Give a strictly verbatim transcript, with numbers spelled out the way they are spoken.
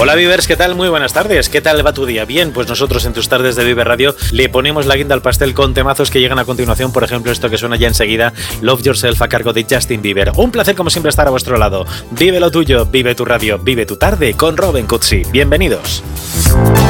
Hola Vivers, ¿qué tal? Muy buenas tardes. ¿Qué tal va tu día? Bien, pues nosotros en tus tardes de Viver Radio le ponemos la guinda al pastel con temazos que llegan a continuación. Por ejemplo, esto que suena ya enseguida, Love Yourself, a cargo de Justin Bieber. Un placer como siempre estar a vuestro lado. Vive lo tuyo, vive tu radio, vive tu tarde con Robin Cutsi. Bienvenidos.